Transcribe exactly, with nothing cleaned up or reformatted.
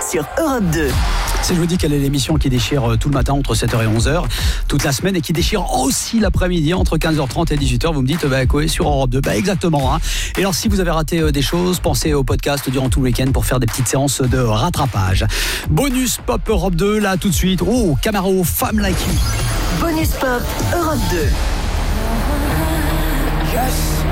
sur Europe deux. Si je vous dis quelle est l'émission qui déchire tout le matin entre sept heures et onze heures, toute la semaine, et qui déchire aussi l'après-midi entre quinze heures trente et dix-huit heures, vous me dites, bah quoi, sur Europe deux, bah exactement. Hein. Et alors si vous avez raté euh, des choses, pensez au podcast durant tout le week-end pour faire des petites séances de rattrapage. Bonus Pop Europe deux, là tout de suite. Oh, Camaro, Femme Like You. Bonus Pop Europe deux. Yes.